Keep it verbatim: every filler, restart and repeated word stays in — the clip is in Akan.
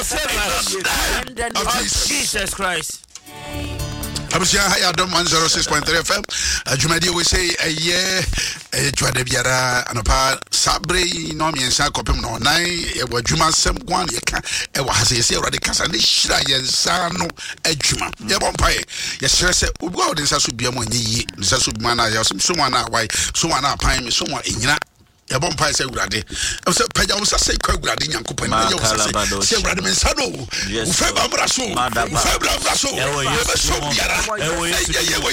of Jesus Christ. Abusia haya dom one oh six point three F M. Jumadi we say a year eh twade biara anopa sabre no miensa kopem no nan e wadwuma sem gwan ye ka e wa hasese urade kasa ne hira yensa no adwuma ye bompae ye sere se obu a odinsa so bia mo anyi nsa so bima na ya so mo na wai so mo na pan me so mo enyina ya bompae se urade e se paja wo sase kwa urade nyankopon ye wo sase se urade men sa no u fe ba bra so u fe bra bra so e be so biara e